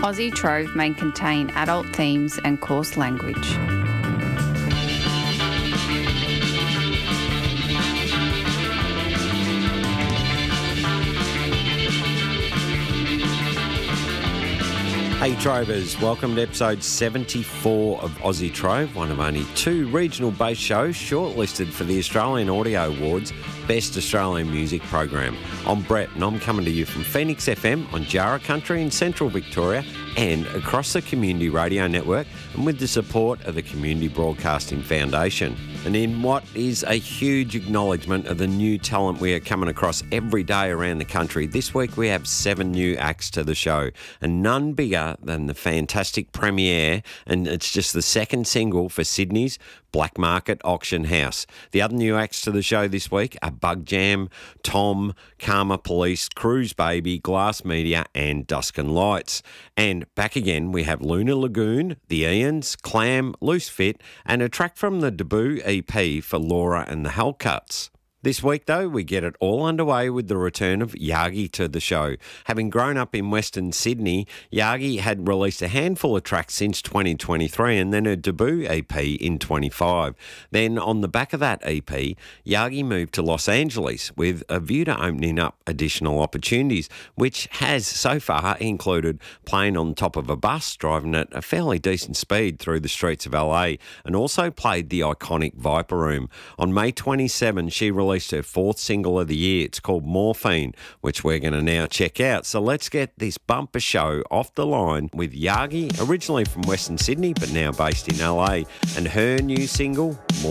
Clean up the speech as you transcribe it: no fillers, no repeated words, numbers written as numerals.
Aussie Trove may contain adult themes and coarse language. Hey Trovers, welcome to episode 74 of Aussie Trove, one of only two regional-based shows shortlisted for the Australian Audio Awards Best Australian Music Program. I'm Brett and I'm coming to you from Phoenix FM on Jarrah Country in central Victoria and across the Community Radio Network and with the support of the Community Broadcasting Foundation. And in what is a huge acknowledgement of the new talent we are coming across every day around the country, this week we have 7 new acts to the show, and none bigger than the fantastic premiere, and it's just the second single for Sydney's Black Market Auction House. The other new acts to the show this week are Bug Jam, Tom, Karma Police, Cruise Baby, Glass Media and Duskin Lights. And back again we have Lunar Lagoon, The Ians, Clam, Loose Fit and a track from the debut EP for Laura and the Hellcuts. This week, though, we get it all underway with the return of Yagi to the show. Having grown up in Western Sydney, Yagi had released a handful of tracks since 2023 and then a debut EP in 25. Then, on the back of that EP, Yagi moved to Los Angeles with a view to opening up additional opportunities, which has so far included playing on top of a bus, driving at a fairly decent speed through the streets of LA, and also played the iconic Viper Room. On May 27, she released her 4th single of the year. It's called Morphine, which we're going to now check out. So let's get this bumper show off the line with Yagi, originally from Western Sydney but now based in LA, and her new single, Morphine.